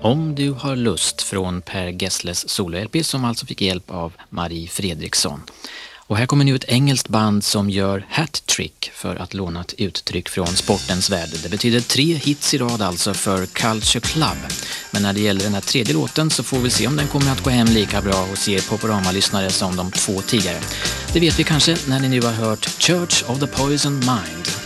Om du har lust från Per Gessles solo-LP som alltså fick hjälp av Marie Fredriksson. Och här kommer nu ett engelskt band som gör hat-trick för att låna ett uttryck från sportens värld. Det betyder 3 hits i rad alltså för Culture Club. Men när det gäller den här tredje låten så får vi se om den kommer att gå hem lika bra hos er Poporama-lyssnare som de 2 tidigare. Det vet vi kanske när ni nu har hört Church of the Poison Mind.